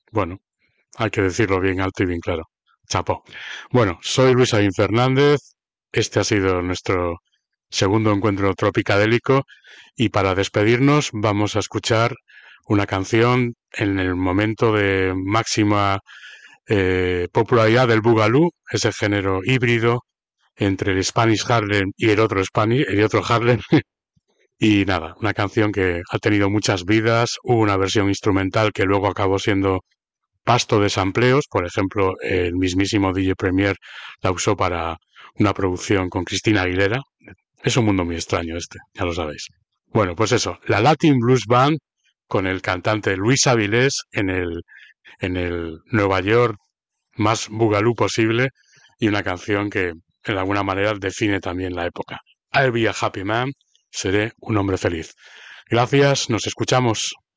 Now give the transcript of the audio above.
Bueno, hay que decirlo bien alto y bien claro. Chapo. Bueno, soy Luis Aguín Fernández. Este ha sido nuestro segundo encuentro tropicadélico y para despedirnos vamos a escuchar una canción en el momento de máxima popularidad del Boogaloo, ese género híbrido entre el Spanish Harlem y el otro Spanish, el otro Harlem. Y nada, una canción que ha tenido muchas vidas. Hubo una versión instrumental que luego acabó siendo pasto de sampleos. Por ejemplo, el mismísimo DJ Premier la usó para una producción con Cristina Aguilera. Es un mundo muy extraño este, ya lo sabéis. Bueno, pues eso, la Latin Blues Band con el cantante Luis Avilés en el Nueva York más bugalú posible y una canción que de alguna manera define también la época. I'll be a happy man, seré un hombre feliz. Gracias, nos escuchamos.